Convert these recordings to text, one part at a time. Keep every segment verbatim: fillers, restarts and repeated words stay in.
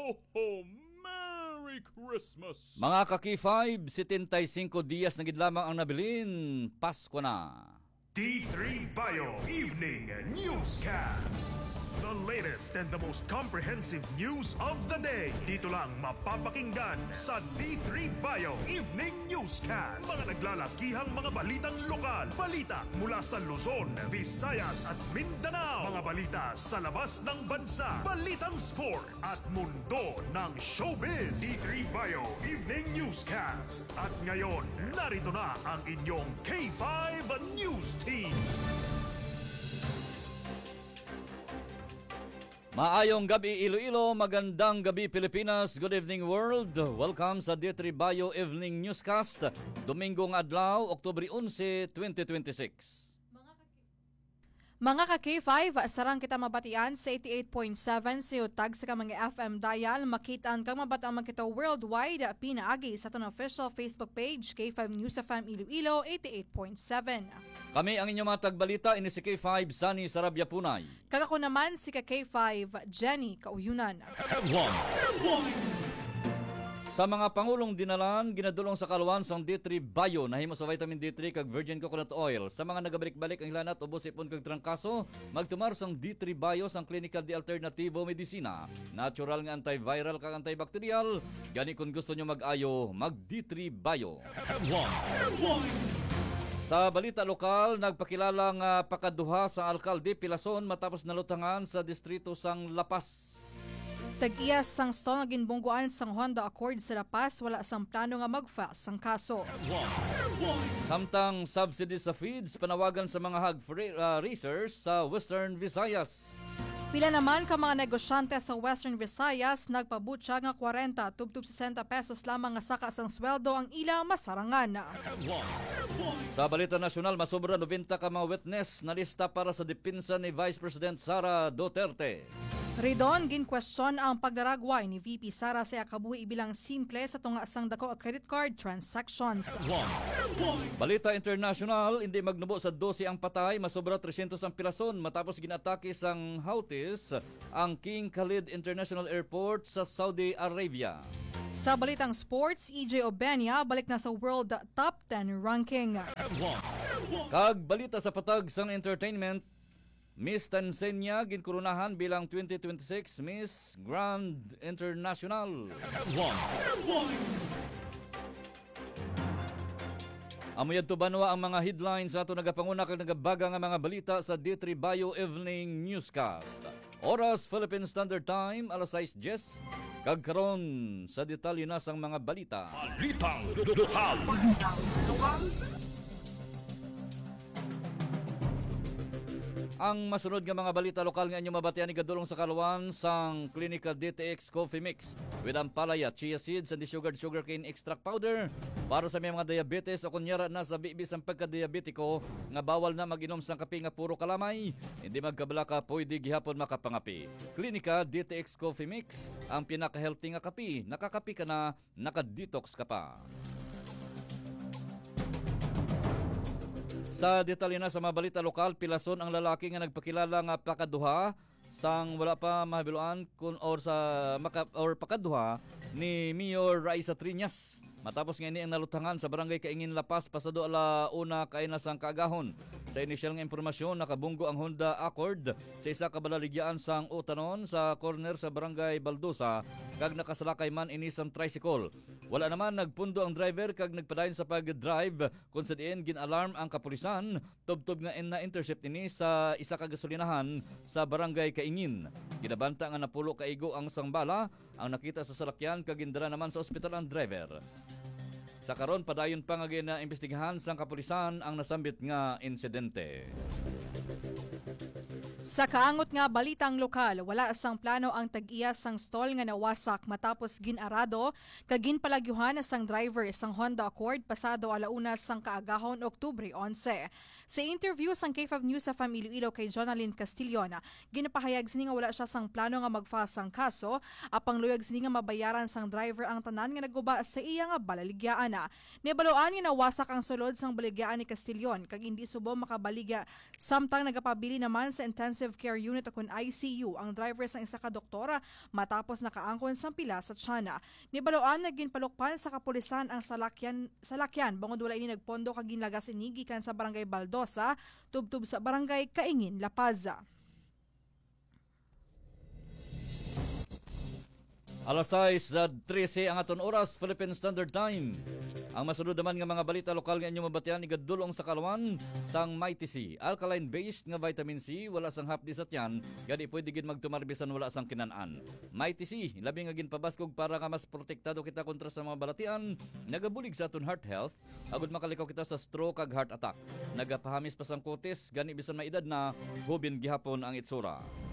ho, ho! Merry Christmas! Mga kaki five, setenta y cinco diyas na gid lamang ang nabilin. Pasko na. D three Bio Evening Newscast. The latest and the most comprehensive news of the day. Dito lang mapapakinggan sa D three Bio Evening Newscast. Mga naglalakihang mga balitang lokal. Balita mula sa Luzon, Visayas at Mindanao. Mga balita sa labas ng bansa. Balitang sports at mundo ng showbiz. D three Bio Evening Newscast. At ngayon, narito na ang inyong K five News Team. Maayong gabi Iloilo, magandang gabi Pilipinas, good evening world. Welcome sa D three Bio Evening Newscast, Domingong Adlaw, Oktubre eleven, twenty twenty-six. Mga ka-K five, sarang kita mabatian sa eighty-eight point seven sa utag sa mga F M dial. Makitaan kang mabataan man kita worldwide, pinaagi sa itong official Facebook page, K five News F M Iloilo eighty-eight point seven. Kami ang inyong mga tagbalita, ini si K five, Sunny Sarabia Punay. Kagako naman si ka-K five, Jenny Kauyunan. Sa mga pangulong dinalan, ginadulong sa kaluwan sang D three Bio, nahimo sa vitamin D three kag virgin coconut oil. Sa mga nagabalik-balik ang hilanat, ubos ipon kag trangkaso, magtumar sang D three Bio sang clinical di alternativo medisina. Natural nga antiviral kag antibacterial. Gani kung gusto nyo mag-ayo, mag D three Bio. Sa balita lokal, nagpakilala nga pakaduha sa alkalde Pilason matapos nalutangan sa distrito sang Lapas. Tag-iyas sang stall nga ginbungguan sang Honda Accord sa Lapas, wala sang plano nga mag-file sang kaso. Samtang subsidy sa feeds, panawagan sa mga hog uh, racers sa Western Visayas. Pila naman ka mga negosyante sa Western Visayas nagpabutya nga forty tubtub sixty pesos lamang nga saka sang sweldo ang ilang masarangan. Sa balita nasyonal, masobra ninety ka mga witness na lista para sa depensa ni Vice President Sara Duterte. Ridon, gin-question ang pagdaragway ni V P Sara sa kabuhi bilang simple sa tunga sang dako credit card transactions. Balita international, hindi magnubo sa twelve ang patay, masobra three hundred ang Pilason matapos ginatake sang Houthis ang King Khalid International Airport sa Saudi Arabia. Sa balitang sports, E J Obenia balik na sa World Top ten ranking. Kag balita sa patag sang entertainment, Miss Tanzania ginkurunahan bilang twenty twenty-six Miss Grand International. Amuyad to banwa ang mga headlines sa ato nagapanguna kag nagabaga nga mga balita sa D three Bio Evening Newscast. Oras Philippine Standard Time alas sais diyes. Kag karon sa detalye na sang mga balita. Balitang lokal. Balitang lokal. Ang masunod nga mga balita lokal nga inyo mabatian ni gadulong sa kaluwan sang Clinical D T X Coffee Mix with ampalaya, chia seeds and sugared sugarcane extract powder para sa may mga diabetes o kunyara na sa bibis ang pagka-diabetiko nga bawal na mag-inom sang kape nga puro kalamay, hindi magkabala ka pwede gihapon makapangapi. Clinical D T X Coffee Mix ang pinaka-healthy nga kape, nakakapi ka na, naka-detox ka pa. Sa detalye na sa mga balita lokal, Pilason ang lalaki nga nagpakilala nga pakaduha sang wala pa mahabiluan kun or sa maka, or pakaduha ni Mayor Raisa Triñas. Matapos nga ini ang nalutangan sa barangay Kaingin Lapas pasado ala una kainas ang kaagahon. Sa inisyal nga impormasyon, nakabunggo ang Honda Accord sa isa ka balaligyan sang utanon sa corner sa barangay Baldosa kag nakasalakay man ini sang tricycle. Wala naman nagpundo ang driver kag nagpadayon sa pag-drive kung sa diin gin-alarm ang kapulisan tubtob nga in na-intercept ini sa isa ka gasolinahan sa barangay Kaingin. Ginabanta nga napulo kaigo ang sangbala ang nakita sa salakyan kag gindara naman sa ospital ang driver. Sa karon padayon pa nga gina-imbestigahan sang kapulisan ang nasambit nga insidente. Sa kaangot nga balitang lokal, wala sang plano ang tag-iya sang stall nga nawasak matapos ginarado kag ginpalagyuhan sang driver sang Honda Accord pasado alauna sang kaagahon Oktubre eleven. Sa interview sang K five News F M Iloilo kay Jonalyn Castillon, ginapahayag sini nga wala siya sang plano nga magfile sang kaso, apang luyag sini nga mabayaran sang driver ang tanan nga naguba sa iya nga balaligyan. Nibaloan nga nawasak ang sulod sang balaligyan ni Castillon kag hindi subo makabaligya samtang nagapabili naman sa intensive intensive care unit o kun I C U ang driver sang isa ka doktora matapos nakaangkon sang pila sa tiyan. Nibaloan na ginpalukpan sa kapulisan ang salakyan salakyan bangod wala ini nagpondo kag ginlagas ini gikan sa barangay Baldosa tubtub sa barangay Kaingin, La Paz. Alas sais sa trese ang aton oras, Philippine Standard Time. Ang masunod naman nga mga balita lokal nga inyong mabatian igadulong sa kalwan sang Mighty C. Alkaline-based nga vitamin C, wala sang hapdi sa tiyan, gani pwede gid magtumarbisan wala sang kinanan. Mighty C, labi nga ginpabaskog para nga mas protektado kita kontra sa mga balatian, nagabulig sa aton heart health, agud makalikaw kita sa stroke kag heart attack. Nagapahamis pa sang kutis, gani bisan maedad na, hubin gihapon ang itsura.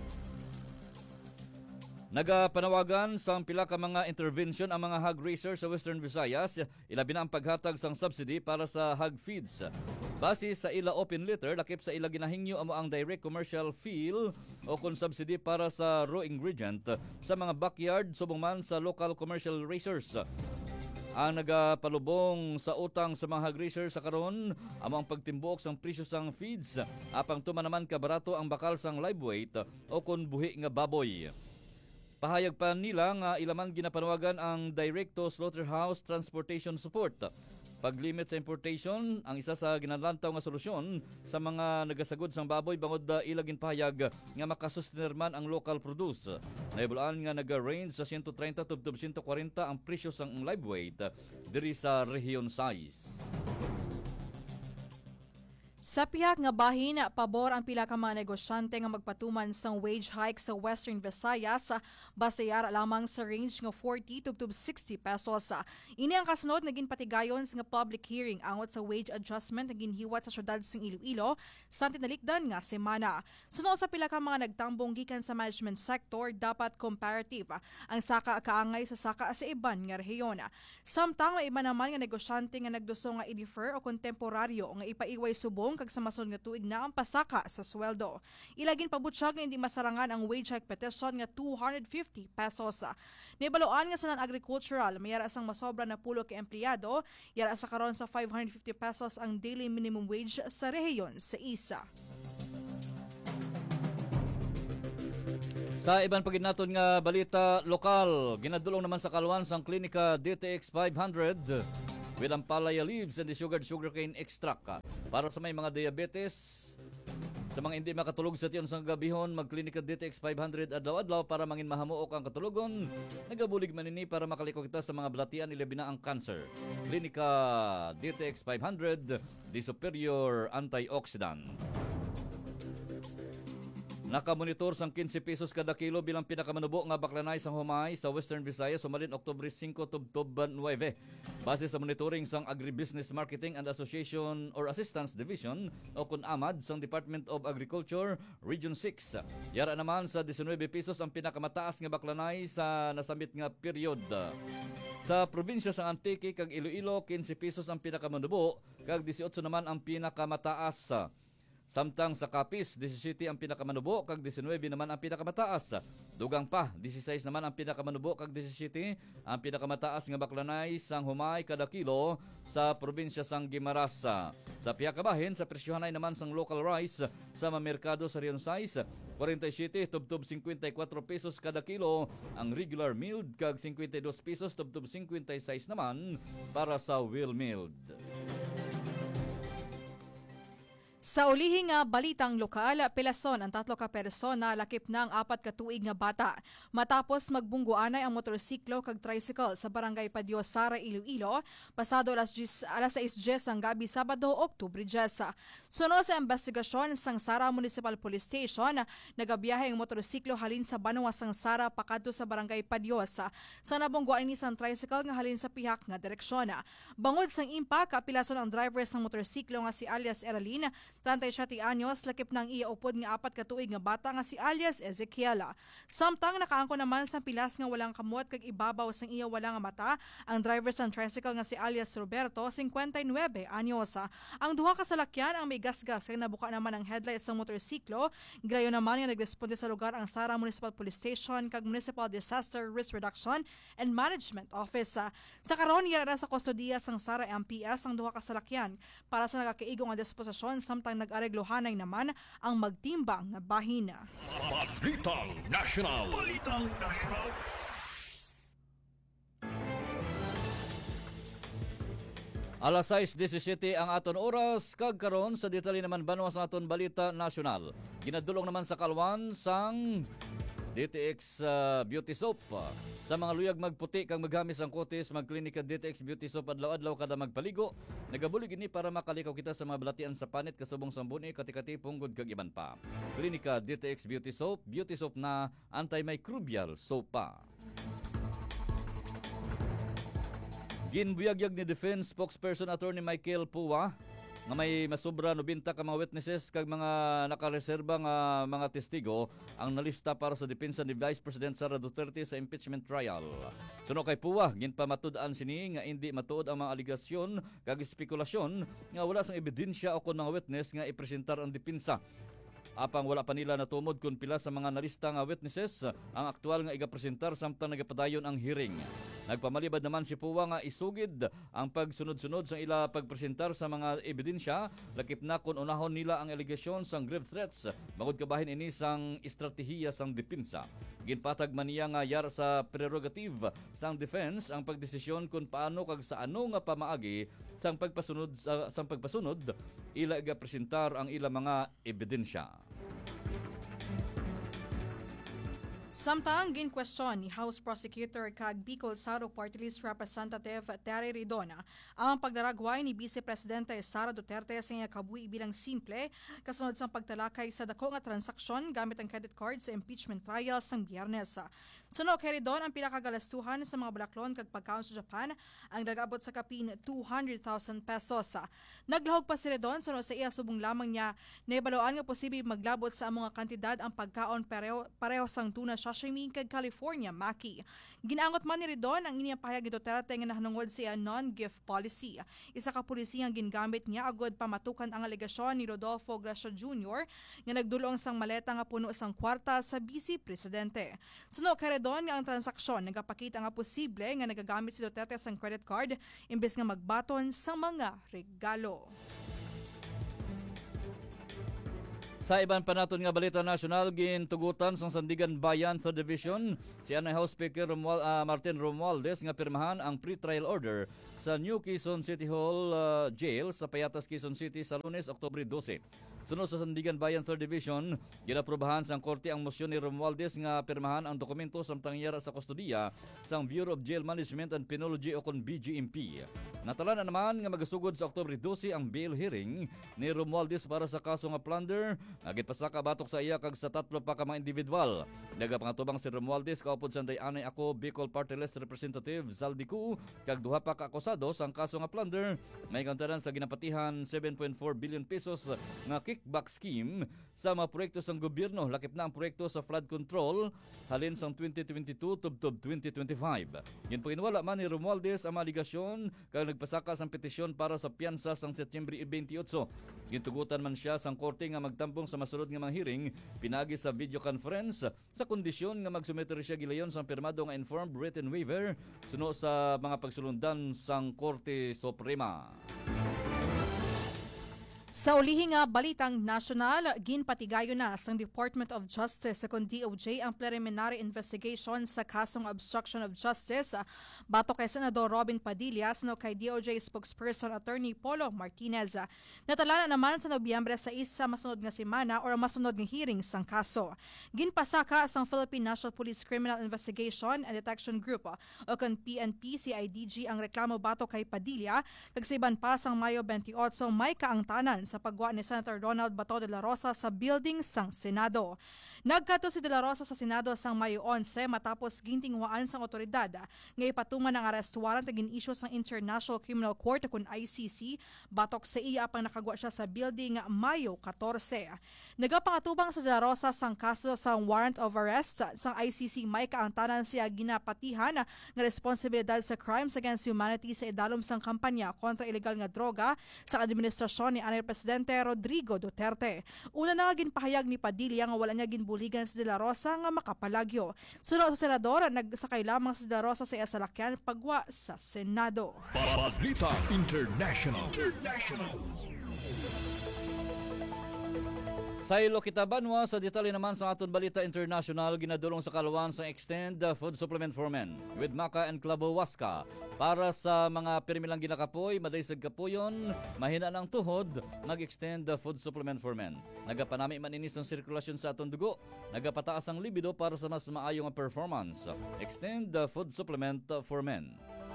Nagapanawagan sa pila ka mga intervention ang mga hog raisers sa Western Visayas, ilabi na ang paghatag sang subsidy para sa hog feeds. Base sa ila open letter, lakip sa ila ginahingyo amo ang direct commercial feel o kon subsidy para sa raw ingredient sa mga backyard subong man sa local commercial raisers. Ang nagapalubong sa utang sa mga hog raisers sa karon amo ang pagtimbuok sang presyo sang feeds, apang tuman naman kabarato ang bakal sang live weight o kon buhi nga baboy. Pahayag pa nila nga ilaman ginapanawagan ang Direct to Slaughterhouse Transportation Support. Paglimit sa importation, ang isa sa ginadlantaw nga solusyon sa mga nagasagod sang baboy bangod da ilagin pahayag nga makasustener man ang local produce. Naibulaan nga naga-range sa one thirty tubtob one forty ang presyo sang live weight diri sa region size. Sa pihak nga bahin, pabor ang pila ka mga negosyante nga magpatuman sang wage hike sa Western Visayas basayar lamang sa range nga forty tubtob sixty pesos. Ini ang kasunod na ginpatigayon sa public hearing angot sa wage adjustment na ginhiwat sa syudad sing Iloilo sa tinalikdan nga semana. Sunod sa pila ka mga nagtambong gikan sa management sector, dapat comparative ang saka kaangay sa saka sa iban nga rehiyon. Samtang may iba naman nga negosyante nga nagduso nga i-defer o kontemporaryo nga ipaiway subong kag sa masun nga tuig na ang pasaka sa sweldo. Ilagin pabutyag nga hindi masarangan ang wage hike petition nga two hundred fifty pesos. Nibaloan nga sa non-agricultural, mayara sang masobra na pulo ka empleyado, yara sa karon sa five hundred fifty pesos ang daily minimum wage sa rehiyon sa isa. Sa iban pagid naton nga balita lokal, ginadulong naman sa kalwan sang klinika D T X five hundred with ang palaya leaves and the sugared sugarcane extract. Para sa may mga diabetes, sa mga hindi makatulog sa tiyon sa gabihon, magklinika D T X five hundred adlaw-adlaw para mangin mahamuok ang katulugon. Nagabulig man ini para makaliko kita sa mga balatian ilabi na ang cancer. Klinika D T X five hundred, the superior antioxidant. Nakamonitor sang fifteen pesos kada kilo bilang pinakamanubo nga baklanay sang humay sa Western Visayas sumalin Oktubre five tubtob nine. Base sa monitoring sang Agribusiness Marketing and Association or Assistance Division o kun AMAD sang Department of Agriculture Region six. Yara naman sa nineteen pesos ang pinakamataas nga baklanay sa nasambit nga period. Sa probinsya sa Antique kag Iloilo, fifteen pesos ang pinakamanubo kag eighteen naman ang pinakamataas. Samtang sa Capiz, seventeen ang pinakamanubo kag nineteen naman ang pinakamataas. Dugang pa, sixteen naman ang pinakamanubo kag seventeen ang pinakamataas nga baklanay sang humay kada kilo sa probinsya sang Guimaras. Sa piyakabahin, sa presyohanay naman sang local rice sa mamerkado sa Rion Size, forty-seven tubtob fifty-four pesos kada kilo ang regular milled kag fifty-two pesos tubtob fifty-six naman para sa wheel milled. Sa ulihi nga balitang lokal, pelason ang tatlo ka persona lakip na ang apat ka tuig nga bata. Matapos magbungguanay ang motorsiklo kag tricycle sa barangay Padyo, Sara, Iloilo, pasado alas sais ang gabi Sabado, Oktubre ten. Sunod sa investigasyon sang Sara Municipal Police Station, nagabiyahe ang motorsiklo halin sa Banwa sang Sara pakadto sa barangay Padyo. Sa nabungguan ni sang tricycle nga halin sa pihak nga direksyon. Bangod sang impact, kapilason ang driver sang motorsiklo nga si alias Eralyn, thirty-seven anyos, lakip ng iya upod nga apat ka tuig nga bata nga si alias Ezekiela. Samtang nakaangko naman sa pilas nga walang kamot kag ibabaw sang iya wala nga mata, ang driver sang tricycle nga si alias Roberto, fifty-nine anyos. Ang duha ka salakyan ang may gasgas kag nabuka naman ang headlight sang motorsiklo. Grayo naman nga nagresponde sa lugar ang Sara Municipal Police Station kag Municipal Disaster Risk Reduction and Management Office. Sa karon yara sa kustodiya sang Sara M P S ang duha ka salakyan para sa nagakaigong nga disposisyon samtang samtang nag-areglohanay naman ang magtimbang nga bahina. Balitang National. Balitang National. Alas sais disisiete ang aton oras, kag karon sa detalye naman banwa sa aton balita nasyonal. Ginadulong naman sa kalwan sang D T X uh, Beauty Soap. Sa mga luyag magputi kang maghamis ang kutis, magklinika D T X Beauty Soap adlaw-adlaw kada magpaligo. Nagabulig ini para makalikaw kita sa mga balatian sa panit, kasubong sambuni, katikati, punggod kag iban pa. Klinika D T X Beauty Soap, Beauty Soap na antimicrobial soap pa. Ginbuyagyag ni Defense Spokesperson Attorney Michael Puwa nga may masobra nobenta ka mga witnesses kag mga nakareserba nga mga testigo ang nalista para sa depensa ni Vice President Sara Duterte sa impeachment trial. Suno kay Puwa, ginpamatud-an sini nga hindi matuod ang mga aligasyon kag espekulasyon nga wala sang ebidensya o kon mga witness nga ipresentar ang depensa. Apang wala pa nila natumod kung pila sa mga nalista nga witnesses ang aktual nga igapresentar samtang nagapadayon ang hearing. Nagpamalibad naman si Puwa nga isugid ang pagsunod-sunod sa ila pagpresentar sa mga ebidensya, lakip na kung unahon nila ang aligasyon sang grave threats, bagod kabahin ini sang estratehiya sang depensa. Ginpatag man niya nga yar sa prerogative sang defense ang pagdesisyon kung paano kag sa ano nga pamaagi sang pagpasunod uh, sang pagpasunod ila igapresentar ang ila mga ebidensya. Samtang ginkwestiyon ni House Prosecutor kag Bicol Saro Party List Representative Terry Ridona ang pagdaragway ni Vice Presidente Sara Duterte sa iya kabuhi bilang simple kasunod sang pagtalakay sa dako nga transaksyon gamit ang credit card sa impeachment trial sang Biyernes. Suno kay Ridon ang pinakagalastuhan sa mga balaklon kag pagkaon sa Japan ang nag-abot sa kapin two hundred thousand pesos. Naglahog pa si Ridon suno sa iya subong lamang niya na ibaluan nga posible maglabot sa mga kantidad ang pagkaon pareho, pareho sang tuna sashimi kag California maki. Ginaangot man ni Ridon ang inyang pahayag ni Duterte nga nahanungod siya non-gift policy. Isa ka pulisiyang gingamit niya agod pamatukan ang alegasyon ni Rodolfo Gracia Junior nga nagdulong sang maleta nga puno sang kwarta sa Vice Presidente. Suno kay Ridon nga ang transaksyon nagapakita nga posible nga nagagamit si Duterte sang credit card imbes nga magbaton sa mga regalo. Sa iban pa naton nga balita nasyonal, gintugutan sang Sandigan Bayan third Division si Anay House Speaker Romual, uh, Martin Romualdez nga pirmahan ang pre-trial order sa New Quezon City Hall uh, Jail sa Payatas, Quezon City sa Lunes, Oktubre twelve. Sunod sa Sandigan Bayan third Division, ginaprobahan sang korte ang mosyon ni Romualdez nga pirmahan ang dokumento samtang yara sa kustodiya sang Bureau of Jail Management and Penology o kon B G M P. Natala na naman nga magasugod sa Oktubre twelve ang bail hearing ni Romualdez para sa kaso nga plunder. Nagipasaka batok sa iya kag sa tatlo pa ka mga individual. Daga pangatubang si Romualdez kaupod sa anay ako Bicol Party List Representative Zaldico kag duha pa ka akusado sa kaso nga plunder. May kantaran sa ginapatihan seven point four billion pesos nga kickback scheme sa mga proyekto sang gobyerno, lakip na ang proyekto sa flood control halin sang twenty twenty-two tubtob twenty twenty-five. Yun po inwala man ni Romualdez ang aligasyon kag nagpasaka sang petisyon para sa piyansa sang Setyembre twenty-eight. Gintugutan man siya sang korte nga magtampong sa masulod nga mga hearing pinagi sa video conference sa kondisyon nga magsumeter siya gilayon sang pirmado nga informed written waiver suno sa mga pagsulundan sang Korte Suprema. Sa ulihi nga balitang nasyonal, ginpatigayo na sang Department of Justice sa D O J ang preliminary investigation sa kasong obstruction of justice batok kay Senador Robin Padilla no kay D O J spokesperson Attorney Polo Martinez. Natala na naman sa Nobyembre sa isa masunod nga semana or masunod nga hearing sang kaso. Ginpasaka sang Philippine National Police Criminal Investigation and Detection Group o kan P N P C I D G ang reklamo batok kay Padilla kag sa iban pa sang Mayo twenty-eight may kaangtanan sa pagwa ni Senator Ronald Bato de la Rosa sa building sang Senado. Nagkato si de la Rosa sa Senado sang Mayo eleven matapos gintingwaan sang otoridad nga ipatungan ang arrest warrant agin issue sang International Criminal Court kun I C C batok sa iya pang nakagwa siya sa building Mayo fourteen. Nagapakatubang sa de la Rosa sang kaso sang warrant of arrest sang I C C may kaangtanan siya ginapatihan nga responsibilidad sa crimes against humanity sa idalom sang kampanya kontra ilegal nga droga sa administrasyon ni Anay Presidente Rodrigo Duterte. Una na nga ginpahayag ni Padilla nga wala niya ginbuligan si De La Rosa nga makapalagyo. Sunod sa senador, nagsakay lamang si De La Rosa sa salakyan pagwa sa Senado. Balita International. International. Sa ilo kita banwa sa detalye naman sa aton balita international ginadulong sa kalawan sa Extend uh, Food Supplement for Men with Maca and Clavo Waska para sa mga pirmilang ginakapoy, madaysag kapuyon, mahina ng tuhod, mag-extend the food supplement for men. Nagapanami maninis ang sirkulasyon sa aton dugo, nagapataas ang libido para sa mas maayong performance. Extend the food supplement for men.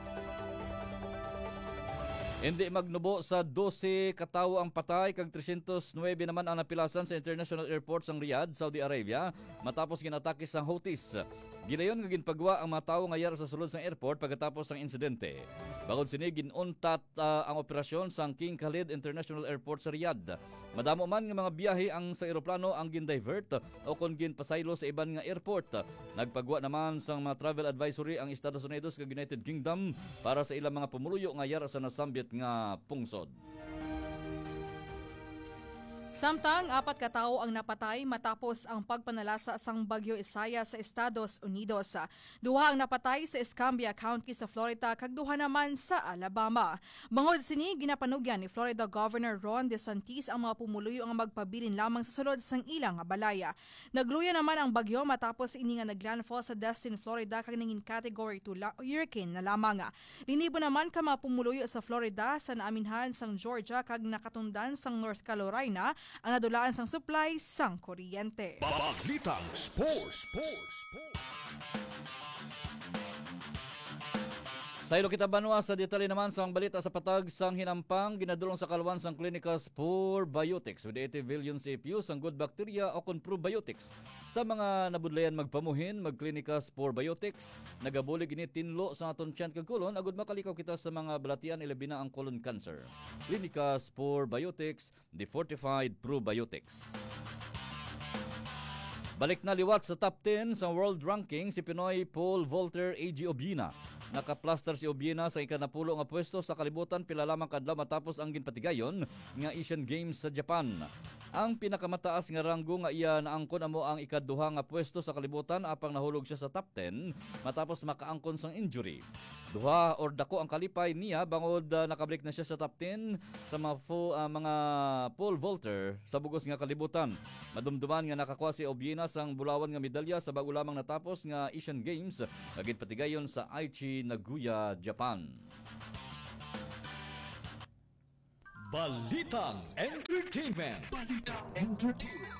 Hindi magnubo sa dose katawo ang patay kag three hundred nine naman ang napilasan sa International Airport sang Riyadh, Saudi Arabia matapos ginatake sang Houthis. Gilayon nga ginpagwa ang mga tawo ngayar sa sulod sang airport pagkatapos ng insidente. Bagod sini ginuntat uh, ang operasyon sang King Khalid International Airport sa Riyadh. Madamo man nga mga biyahe ang sa eroplano ang gindivert o kon ginpasaylo sa iban nga airport. Nagpagwa naman sang mga travel advisory ang Estados Unidos kag United Kingdom para sa ilang mga pumuluyo ngayar sa nasambit nga pungsod. Samtang apat ka tawo ang napatay matapos ang pagpanalasa sang Bagyo Isaya sa Estados Unidos. Duha ang napatay sa Escambia County sa Florida kag duha naman sa Alabama. Bangod sini ginapanugyan ni Florida Governor Ron DeSantis ang mga pumuluyo ang magpabilin lamang sa sulod sang ilang nga balaya. Nagluya naman ang bagyo matapos ini nga naglandfall sa Destin, Florida kag ningin category two la- hurricane na lamang. Linibo naman ka mga pumuluyo sa Florida sa naaminhan sang Georgia kag nakatundan sang North Carolina ang nadulaan sang supply sang kuryente. Balitang Sports. Sports. Sports. Sa ilo kita banwa sa detalye naman sang balita sa patag sang hinampang ginadulong sa kalawan sang Clinicas for Biotics with eighty billion C P U sang good bacteria o kon probiotics. Sa mga nabudlayan magpamuhin, mag-Clinicas for Biotics, nagabulig ini tinlo sa aton tiyan kag kolon agud makalikaw kita sa mga balatian ilabi na ang colon cancer. Clinicas for Biotics, the fortified probiotics. Balik na liwat sa top ten sa world ranking si Pinoy Paul Volter A G Obiena. Nakaplaster si Obiena sa ikanapulo nga pwesto sa kalibutan pila lamang kadlaw matapos ang ginpatigayon nga Asian Games sa Japan. Ang pinakamataas nga ranggo nga iya naangkon amo ang ikaduha nga pwesto sa kalibutan apang nahulog siya sa top ten matapos makaangkon sang injury. Duha or dako ang kalipay niya bangod uh, nakabalik na siya sa top ten sa mga, fo, uh, mga pole vaulter sa bugos nga kalibutan. Madumduman nga nakakuha si Obiena sang bulawan nga medalya sa bago lamang natapos nga Asian Games nga ginpatigayon sa Aichi, Nagoya, Japan. Balitang Entertainment. Balitang Entertainment.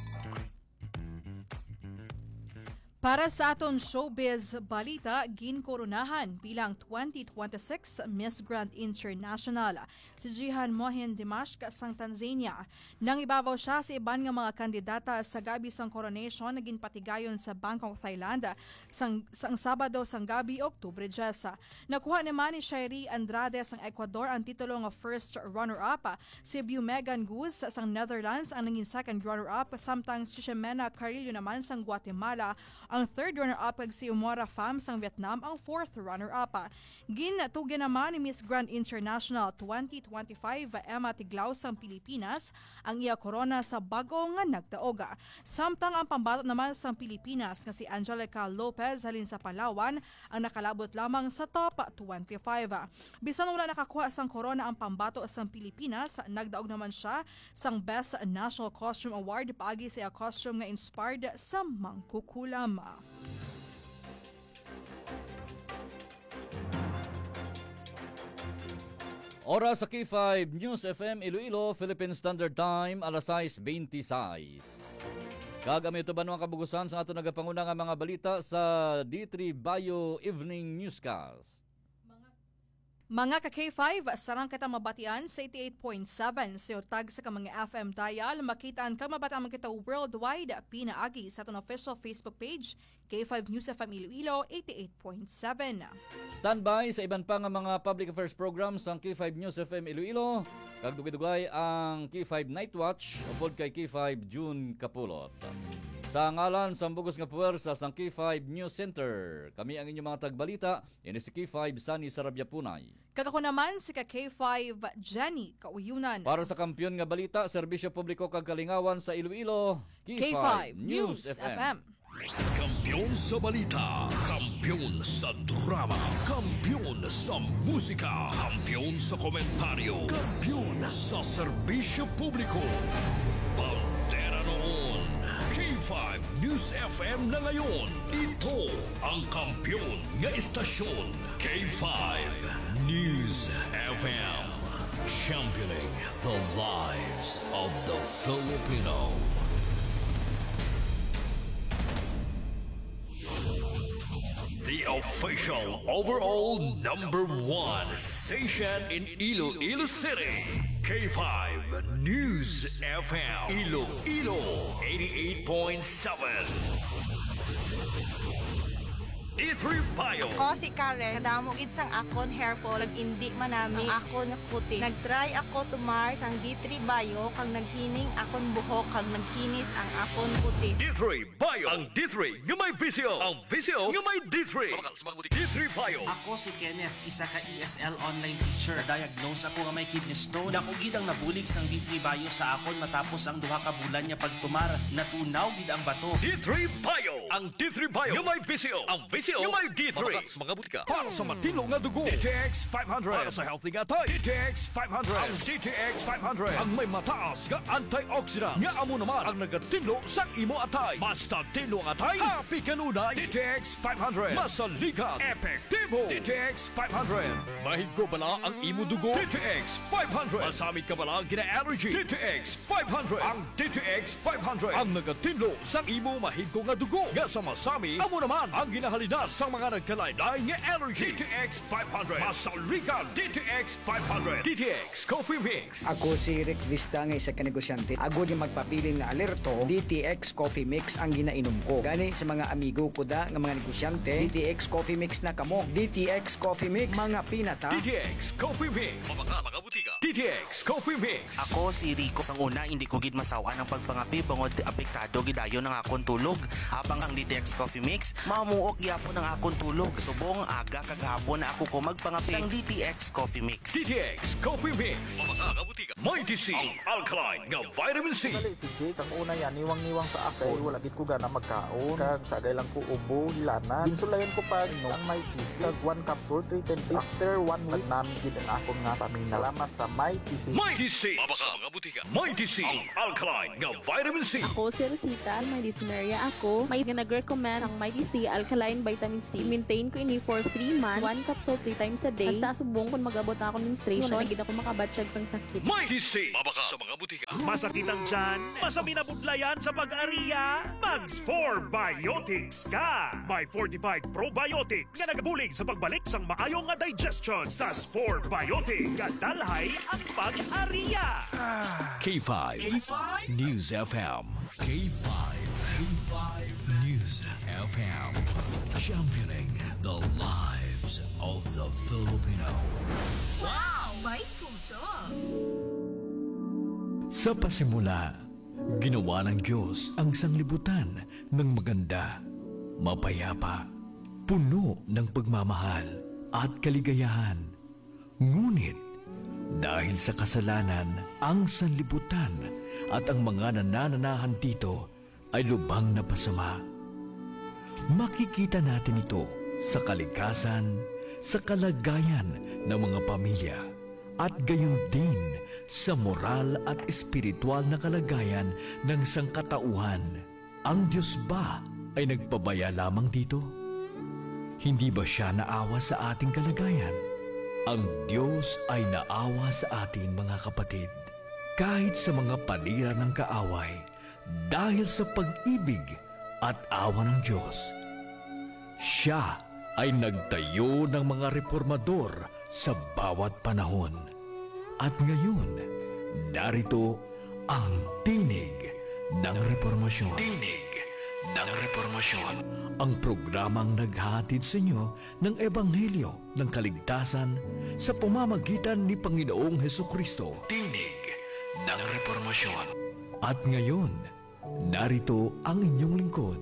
Para sa aton showbiz balita, ginkoronahan bilang twenty twenty-six Miss Grand International si Jihan Mohin Dimashq sang Tanzania. Nang ibabaw siya sa iban nga mga kandidata sa gabi sang coronation na ginpatigayon sa Bangkok, Thailand sang, sang Sabado sang gabi, Oktubre ten. Nakuha naman ni Shairi Andrade sang Ecuador ang titulo nga first runner-up. Si Beau Megan Goose sang Netherlands ang naging second runner-up, samtang si Ximena Carillo naman sang Guatemala ang third runner-up ag si Umora Pham sang Vietnam ang fourth runner-up. Ginatugyan naman ni Miss Grand International twenty twenty-five Emma Tiglao sang Pilipinas ang iya korona sa bago nga nagdaoga. Samtang ang pambato naman sang Pilipinas nga si Angelica Lopez halin sa Palawan ang nakalabot lamang sa top twenty-five. Bisan wala nakakuha sang korona ang pambato sang Pilipinas, nagdaog naman siya sang Best National Costume Award paagi sa iya costume nga inspired sa mangkukulam. Oras sa K five News F M Iloilo, Philippine Standard Time, alas sais beintiséis. Kagami ito ba mga kabugusan sa ato nagapanguna nga mga balita sa D three Bio Evening Newscast. Mga ka-K five, sarang kita mabatian sa eighty-eight point seven sa tag sa kamang F M dial. Makitaan ka mabatian kita worldwide pinaagi sa itong official Facebook page, K five News F M Iloilo eighty-eight point seven. Standby sa iban pa nga mga public affairs programs ng K five News F M Iloilo. Kagdugay-dugay ang K five Night Watch upod kay K five June Kapulot. Sa ngalan sa bugos nga puwersa sa K five News Center, kami ang inyong mga tagbalita, ini si K five Sunny Sarabia Punay. Kagako naman si ka K five Jenny Kauyunan. Para sa kampiyon nga balita, serbisyo publiko kag kalingawan sa Iloilo, K five News F M. Kampiyon sa balita, kampiyon sa drama, kampiyon sa musika, kampiyon sa komentaryo, kampiyon sa serbisyo publiko. Pantera News F M na ngayon. Ito ang kampiyon nga istasyon. K five News F M. Championing the lives of the Filipino. The official overall number one station in Iloilo City. K five News F M. Iloilo eighty-eight point seven. D three Bio. Ako si Karen, kadamo gid sang akon hair fall, indi man nami ang akon kutis. Nagtry ako tumar sang D three Bio kang naghining akon buhok kang nagkinis ang akon kutis. D three Bio. Ang D three nga may visio. Ang visio nga may D three. D three Bio. Ako si Kenneth, isa ka E S L online teacher. Diagnose ako nga may kidney stone. Dako gid ang nabulig sang D three Bio sa akon matapos ang duha ka bulan niya pagtumar. Natunaw gid ang bato. D three Bio. Ang D three Bio nga may visio. Ang visio nga may D three. Mga butika. Para sa matino nga dugo. D T X five hundred. Para sa healthy nga tay. D T X five hundred. Ang D T X five hundred. Ang may mataas nga antioxidant. Nga amo naman ang nagatinlo sa imo atay. Basta tinlo ang atay. Happy kanunay. D T X five hundred. Masaligan. Epektibo. D T X five hundred. Mahigko bala ang imo dugo. D T X five hundred. Masamit ka bala gina-allergy. D T X five hundred. Ang D T X five hundred. Ang nagatinlo sa imo mahigko nga dugo. Nga sa masami, amo naman ang ginahalina sa mga nagkalaylay nga allergy. D T X five hundred. Masaligan. D T X five hundred. D T X Coffee Mix. Ako si Rick Vista nga isa ka negosyante. Ako di magpapili nga alerto, D T X Coffee Mix ang ginainom ko. Gani sa mga amigo ko da nga mga negosyante, D T X Coffee Mix na kamo. D T X Coffee Mix, mga pinata. D T X Coffee Mix. Mga mga butika. D T X Coffee Mix. Ako si Rico. Sang una, hindi ko gid masawa ng pagpangapi bangod apektado gidayon ng akon tulog. Habang ang D T X Coffee Mix, mamuok gyapon ng akon tulog. Subong aga kagahapon na ako ko magpangapi sang D T X Coffee Mix. D T X Coffee Mix. Mga mga butika. Mighty C. Ang alkaline nga vitamin C. Dali si Jake, ang una yan, niwang-niwang sa ako. Wala gid ko gana magkaon. Kag sagay lang ko ubo, hilanan. Ginsulayan ko pag no, ang may T C. Kag one capsule, three times. After one week, namin gid ang akong nga paminaw. Salamat sa may T C. Mighty C. Mga mga butika. Mighty C. Ang alkaline nga vitamin C. Ako si Rosita, may dysmenorrhea ako. May nag-recommend ang Mighty C Alkaline Vitamin C. Maintain ko ini for three months. One capsule three times a day. Basta subong kung mag-abot na ako menstruation. Wala na gid ako makabatsyag sang sakit. Mighty C. Mabaka sa mga butika. Masakit ang tiyan, masami na budlayan sa pag-ariya, Mags four Biotics ka! May fortified probiotics nga nagabulig sa pagbalik sang maayong nga digestion sa four Biotics. Kadalhay ang pag-ariya! K five. K five. News F M. K five. K five. News F M. Championing the lives of the Filipino. Wow! May puso! Sa pasimula, ginawa ng Diyos ang sanglibutan ng maganda, mapayapa, puno ng pagmamahal at kaligayahan. Ngunit, dahil sa kasalanan, ang sanlibutan at ang mga nanananahan dito ay lubhang na pasama. Makikita natin ito sa kalikasan, sa kalagayan ng mga pamilya, at gayon din sa moral at espiritual na kalagayan ng sangkatauhan. Ang Diyos ba ay nagpabaya lamang dito? Hindi ba siya naawa sa ating kalagayan? Ang Diyos ay naawa sa atin, mga kapatid, kahit sa mga panira ng kaaway, dahil sa pag-ibig at awa ng Diyos. Siya ay nagtayo ng mga reformador sa bawat panahon. At ngayon, narito ang tinig ng reformasyon. Tinig ng reformasyon. Ang programang naghahatid sa inyo ng Ebanghelyo ng Kaligtasan sa pamamagitan ni Panginoong Hesukristo. Tinig ng reformasyon. At ngayon, narito ang inyong lingkod.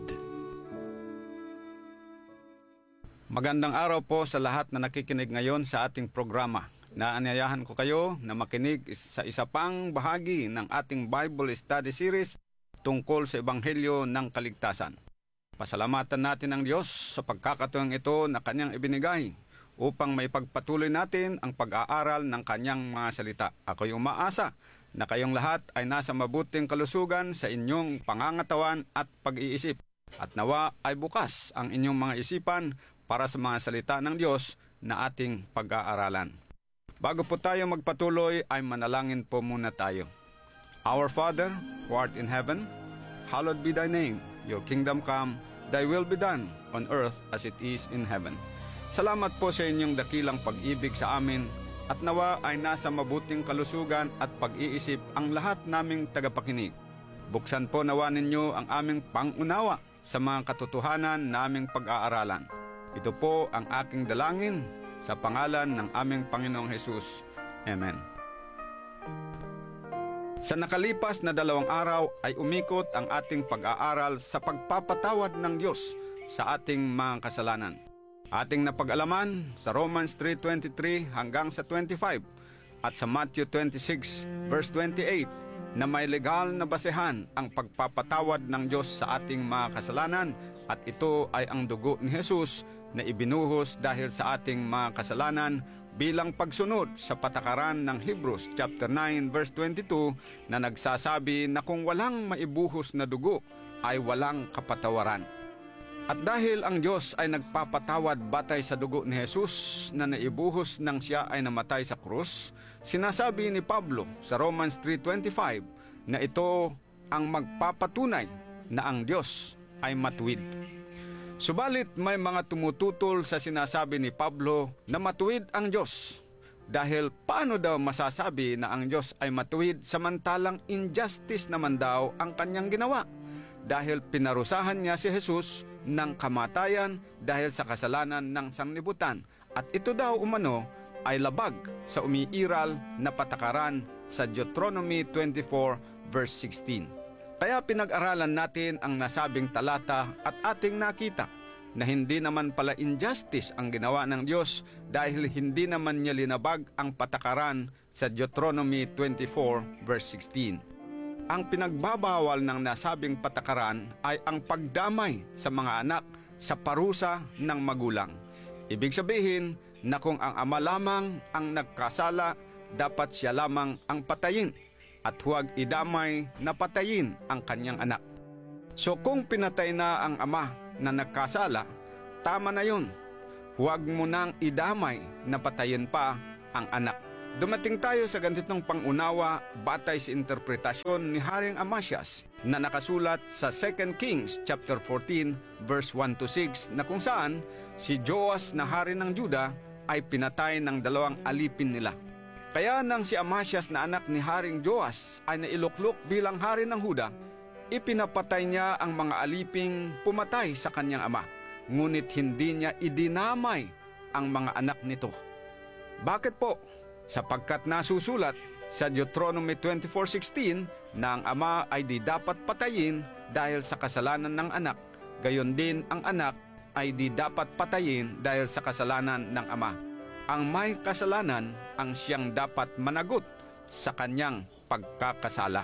Magandang araw po sa lahat na nakikinig ngayon sa ating programa. Naanyayahan ko kayo na makinig sa isa pang bahagi ng ating Bible Study Series tungkol sa Ebanghelyo ng Kaligtasan. Pasalamatan natin ang Diyos sa pagkakataong ito na Kanyang ibinigay upang maipagpatuloy natin ang pag-aaral ng Kanyang mga salita. Ako'y umaasa na kayong lahat ay nasa mabuting kalusugan sa inyong pangangatawan at pag-iisip. At nawa ay bukas ang inyong mga isipan para sa mga salita ng Diyos na ating pag-aaralan. Bago po tayo magpatuloy ay manalangin po muna tayo. Our Father, who art in heaven, hallowed be thy name. Your kingdom come, thy will be done on earth as it is in heaven. Salamat po sa inyong dakilang pag-ibig sa amin at nawa ay nasa mabuting kalusugan at pag-iisip ang lahat naming tagapakinig. Buksan po nawa ninyo ang aming pangunawa sa mga katotohanan naming pag-aaralan. Ito po ang aking dalangin sa pangalan ng aming Panginoong Hesus. Amen. Sa nakalipas na dalawang araw ay umikot ang ating pag-aaral sa pagpapatawad ng Diyos sa ating mga kasalanan. Ating napag-alaman sa Romans three twenty-three hanggang sa twenty-five at sa Matthew twenty-six verse twenty-eight na may legal na basehan ang pagpapatawad ng Diyos sa ating mga kasalanan at ito ay ang dugo ni Jesus na ibinuhos dahil sa ating mga kasalanan bilang pagsunod sa patakaran ng Hebrews chapter nine verse twenty-two na nagsasabi na kung walang maibuhos na dugo ay walang kapatawaran. At dahil ang Diyos ay nagpapatawad batay sa dugo ni Jesus na naibuhos nang siya ay namatay sa krus, sinasabi ni Pablo sa Romans three twenty-five na ito ang magpapatunay na ang Diyos ay matuwid. Subalit may mga tumututol sa sinasabi ni Pablo na matuwid ang Diyos. Dahil paano daw masasabi na ang Diyos ay matuwid samantalang injustice naman daw ang kanyang ginawa? Dahil pinarusahan niya si Jesus ng kamatayan dahil sa kasalanan ng sanglibutan. At ito daw umano ay labag sa umiiral na patakaran sa Deuteronomy twenty-four verse sixteen. Kaya pinag-aralan natin ang nasabing talata at ating nakita na hindi naman pala injustice ang ginawa ng Diyos dahil hindi naman niya linabag ang patakaran sa Deuteronomy twenty-four verse sixteen. Ang pinagbabawal ng nasabing patakaran ay ang pagdamay sa mga anak sa parusa ng magulang. Ibig sabihin na kung ang ama lamang ang nagkasala, dapat siya lamang ang patayin at huwag idamay na patayin ang kanyang anak. So kung pinatay na ang ama na nagkasala, tama na yun. Huwag mo nang idamay na patayin pa ang anak. Dumating tayo sa ganitong pangunawa batay sa interpretasyon ni Haring Amasias na nakasulat sa Second Kings chapter fourteen verse one to six na kung saan si Joas na hari ng Juda ay pinatay ng dalawang alipin nila. Kaya nang si Amasias na anak ni Haring Joas ay nailuklok bilang hari ng Huda, ipinapatay niya ang mga aliping pumatay sa kanyang ama. Ngunit hindi niya idinamay ang mga anak nito. Bakit po? Sapagkat nasusulat sa Deuteronomy twenty-four sixteen na ang ama ay di dapat patayin dahil sa kasalanan ng anak, gayon din ang anak ay di dapat patayin dahil sa kasalanan ng ama. Ang may kasalanan ang siyang dapat managot sa kanyang pagkakasala.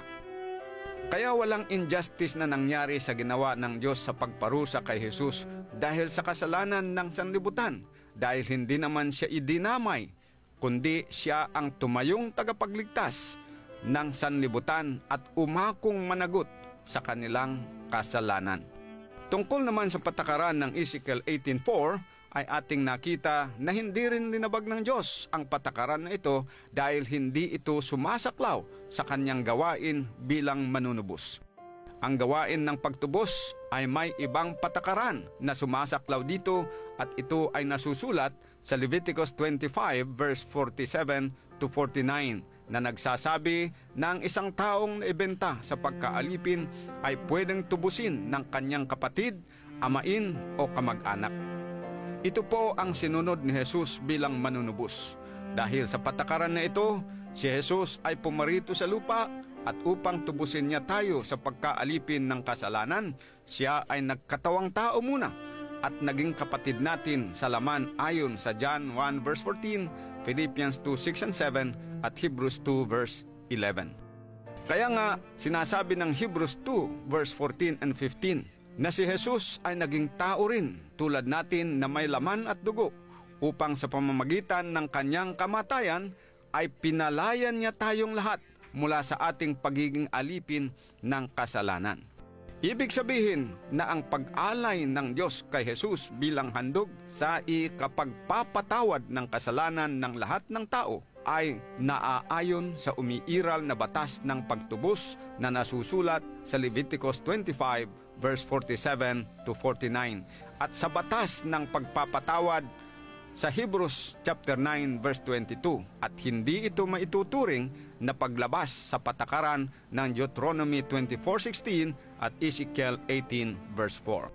Kaya walang injustice na nangyari sa ginawa ng Diyos sa pagparusa kay Jesus dahil sa kasalanan ng sanlibutan, dahil hindi naman siya idinamay, kundi siya ang tumayong tagapagligtas ng sanlibutan at umakong managot sa kanilang kasalanan. Tungkol naman sa patakaran ng Ezekiel eighteen four, ay ating nakita na hindi rin linabag ng Diyos ang patakaran na ito dahil hindi ito sumasaklaw sa kanyang gawain bilang manunubos. Ang gawain ng pagtubos ay may ibang patakaran na sumasaklaw dito at ito ay nasusulat sa Leviticus twenty-five verse forty-seven to forty-nine na nagsasabi na ang isang taong naibenta sa pagkaalipin ay pwedeng tubusin ng kanyang kapatid, amain o kamag-anak. Ito po ang sinunod ni Jesus bilang manunubos. Dahil sa patakaran na ito, si Jesus ay pumarito sa lupa at upang tubusin niya tayo sa pagkaalipin ng kasalanan, siya ay nagkatawang tao muna at naging kapatid natin sa laman ayon sa John one verse fourteen, Philippians two six and seven at Hebrews two verse eleven. Kaya nga sinasabi ng Hebrews two verse fourteen and fifteen na si Jesus ay naging tao rin tulad natin na may laman at dugo upang sa pamamagitan ng kanyang kamatayan ay pinalayan niya tayong lahat mula sa ating pagiging alipin ng kasalanan. Ibig sabihin na ang pag-alay ng Diyos kay Jesus bilang handog sa ikapagpapatawad ng kasalanan ng lahat ng tao ay naaayon sa umiiral na batas ng pagtubos na nasusulat sa Leviticus twenty-five verse forty-seven to forty-nine at sa batas ng pagpapatawad sa Hebrews chapter nine verse twenty-two, at hindi ito maituturing na paglabas sa patakaran ng Deuteronomy twenty-four sixteen at Ezekiel eighteen verse four.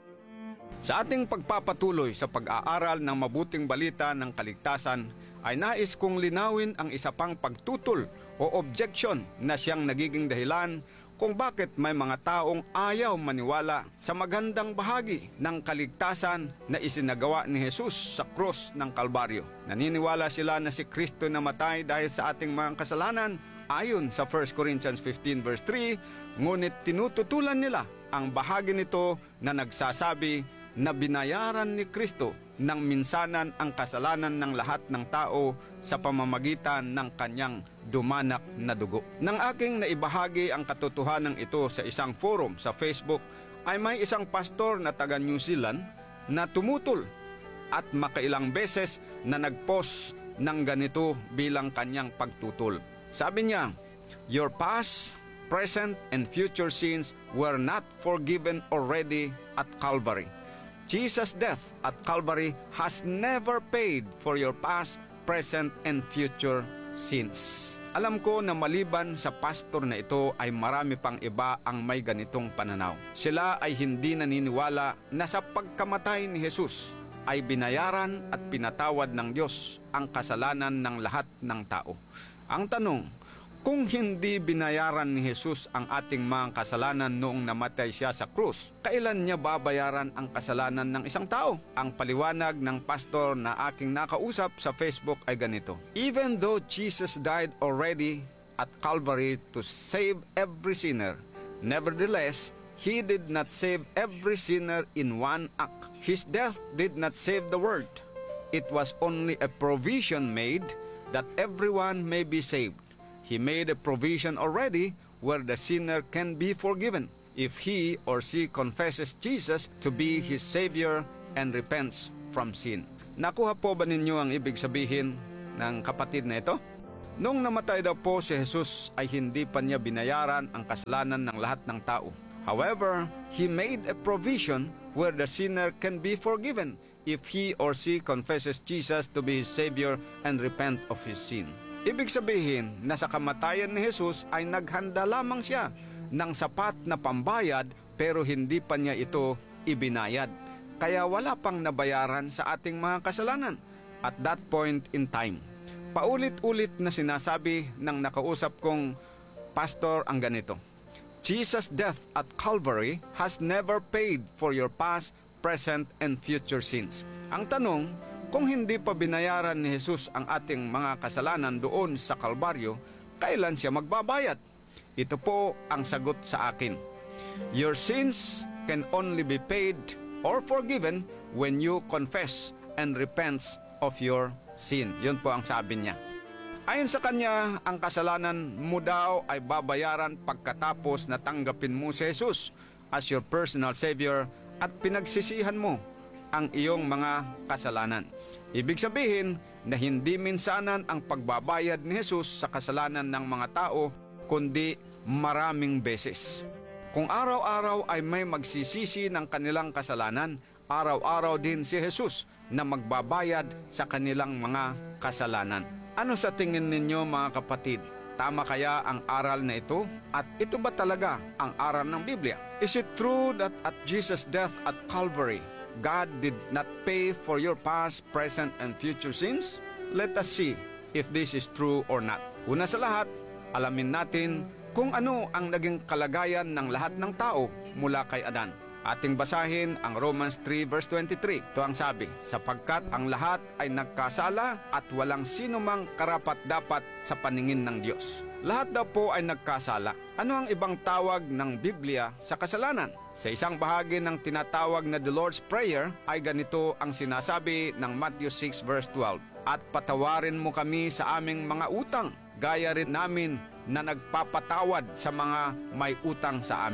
Sa ating pagpapatuloy sa pag-aaral ng mabuting balita ng kaligtasan ay nais kong linawin ang isa pang pagtutol o objection na siyang nagiging dahilan kung bakit may mga taong ayaw maniwala sa magandang bahagi ng kaligtasan na isinagawa ni Jesus sa krus ng Kalbaryo. Naniniwala sila na si Kristo namatay dahil sa ating mga kasalanan ayon sa First Corinthians fifteen verse three, ngunit tinututulan nila ang bahagi nito na nagsasabi na binayaran ni Kristo ng minsanan ang kasalanan ng lahat ng tao sa pamamagitan ng kanyang dumanak na dugo. Nang aking naibahagi ang katotohanan ito sa isang forum sa Facebook, ay may isang pastor na taga New Zealand na tumutol at makailang beses na nagpost ng ganito bilang kanyang pagtutol. Sabi niya, "Your past, present, and future sins were not forgiven already at Calvary. Jesus' death at Calvary has never paid for your past, present, and future sins." Alam ko na maliban sa pastor na ito ay marami pang iba ang may ganitong pananaw. Sila ay hindi naniniwala na sa pagkamatay ni Jesus ay binayaran at pinatawad ng Diyos ang kasalanan ng lahat ng tao. Ang tanong, kung hindi binayaran ni Jesus ang ating mga kasalanan noong namatay siya sa krus, kailan niya babayaran ang kasalanan ng isang tao? Ang paliwanag ng pastor na aking nakausap sa Facebook ay ganito: "Even though Jesus died already at Calvary to save every sinner, nevertheless, He did not save every sinner in one act. His death did not save the world. It was only a provision made that everyone may be saved. He made a provision already where the sinner can be forgiven if he or she confesses Jesus to be his Savior and repents from sin." Nakuha po ba ninyo ang ibig sabihin ng kapatid na ito? Nung namatay daw po si Jesus ay hindi pa niya binayaran ang kasalanan ng lahat ng tao. However, He made a provision where the sinner can be forgiven if he or she confesses Jesus to be his Savior and repent of his sin. Ibig sabihin na sa kamatayan ni Jesus ay naghanda lamang siya ng sapat na pambayad pero hindi pa niya ito ibinayad. Kaya wala pang nabayaran sa ating mga kasalanan at that point in time. Paulit-ulit na sinasabi ng nakausap kong pastor ang ganito: Jesus' death at Calvary has never paid for your past, present, and future sins. Ang tanong, kung hindi pa binayaran ni Jesus ang ating mga kasalanan doon sa Kalbaryo, kailan siya magbabayad? Ito po ang sagot sa akin. Your sins can only be paid or forgiven when you confess and repent of your sin. Yun po ang sabi niya. Ayon sa kanya, ang kasalanan mo daw ay babayaran pagkatapos na tanggapin mo si Jesus as your personal Savior at pinagsisihan mo ang iyong mga kasalanan. Ibig sabihin na hindi minsanan ang pagbabayad ni Jesus sa kasalanan ng mga tao, kundi maraming beses. Kung araw-araw ay may magsisisi ng kanilang kasalanan, araw-araw din si Jesus na magbabayad sa kanilang mga kasalanan. Ano sa tingin ninyo mga kapatid? Tama kaya ang aral na ito? At ito ba talaga ang aral ng Biblia? Is it true that at Jesus' death at Calvary, God did not pay for your past, present, and future sins? Let us see if this is true or not. Una sa lahat, alamin natin kung ano ang naging kalagayan ng lahat ng tao mula kay Adan. Ating basahin ang Romans three verse twenty-three. Ito ang sabi, sapagkat ang lahat ay nagkasala at walang sinumang karapat-dapat sa paningin ng Diyos. Lahat daw po ay nagkasala. Ano ang ibang tawag ng Biblia sa kasalanan? Sa isang bahagi ng tinatawag na The Lord's Prayer ay ganito ang sinasabi ng Matthew six verse twelve. At patawarin mo kami sa aming mga utang, gaya rin namin na nagpapatawad sa mga may utang sa amin.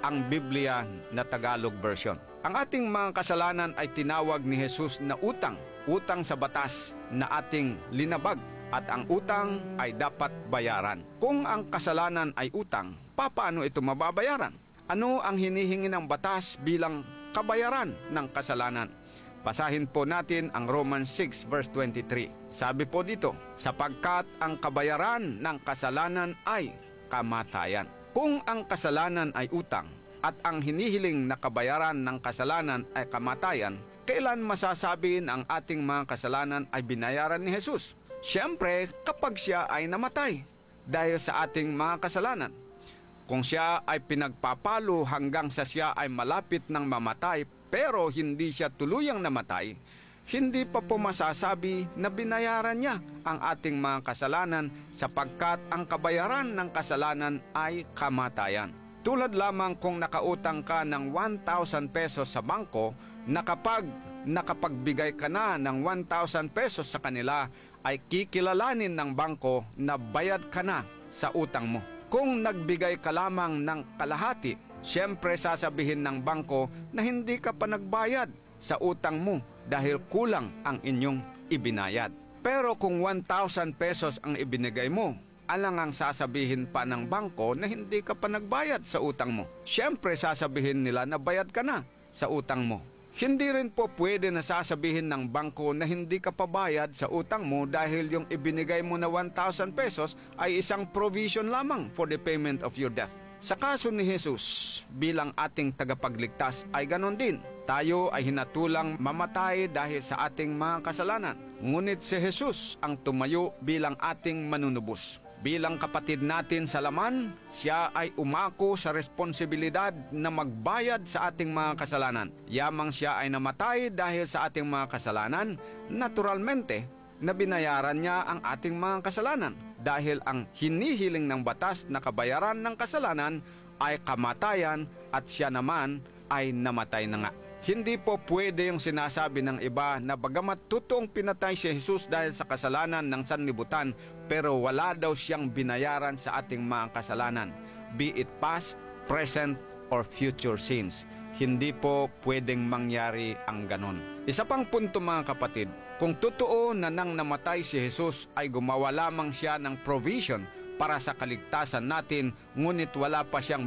ang Biblia na Tagalog version. Ang ating mga kasalanan ay tinawag ni Jesus na utang, utang sa batas na ating linabag, at ang utang ay dapat bayaran. Kung ang kasalanan ay utang, paano ito mababayaran? Ano ang hinihingi ng batas bilang kabayaran ng kasalanan? Basahin po natin ang Romans six verse twenty-three. Sabi po dito, sapagkat ang kabayaran ng kasalanan ay kamatayan. Kung ang kasalanan ay utang at ang hinihiling na kabayaran ng kasalanan ay kamatayan, kailan masasabihin ang ating mga kasalanan ay binayaran ni Jesus? Siyempre, kapag siya ay namatay dahil sa ating mga kasalanan. Kung siya ay pinagpapalo hanggang sa siya ay malapit ng mamatay pero hindi siya tuluyang namatay, hindi pa po masasabi na binayaran niya ang ating mga kasalanan sapagkat ang kabayaran ng kasalanan ay kamatayan. Tulad lamang kung nakautang ka ng one thousand pesos sa bangko na kapag nakapagbigay ka na ng one thousand pesos sa kanila ay kikilalanin ng bangko na bayad ka na sa utang mo. Kung nagbigay ka lamang ng kalahati, siyempre sasabihin ng bangko na hindi ka pa nagbayad sa utang mo dahil kulang ang inyong ibinayad. Pero kung one thousand pesos ang ibinigay mo, alang ang sasabihin pa ng bangko na hindi ka pa nagbayad sa utang mo. Siyempre sasabihin nila na bayad ka na sa utang mo. Hindi rin po pwede na sasabihin ng bangko na hindi ka pabayad sa utang mo dahil yung ibinigay mo na one thousand pesos ay isang provision lamang for the payment of your debt. Sa kaso ni Jesus bilang ating tagapagligtas ay ganon din. Tayo ay hinatulang mamatay dahil sa ating mga kasalanan. Ngunit si Jesus ang tumayo bilang ating manunubos. Bilang kapatid natin sa laman, siya ay umako sa responsibilidad na magbayad sa ating mga kasalanan. Yamang siya ay namatay dahil sa ating mga kasalanan, naturalmente, na binayaran niya ang ating mga kasalanan. Dahil ang hinihiling ng batas na kabayaran ng kasalanan ay kamatayan at siya naman ay namatay na nga. Hindi po pwede yung sinasabi ng iba na bagamat totoong pinatay si Jesus dahil sa kasalanan ng sanlibutan, pero wala daw siyang binayaran sa ating mga kasalanan, be it past, present, or future sins. Hindi po pwedeng mangyari ang ganon. Isa pang punto mga kapatid, kung totoo na nang namatay si Jesus ay gumawa lamang siya ng provision para sa kaligtasan natin, ngunit wala pa siyang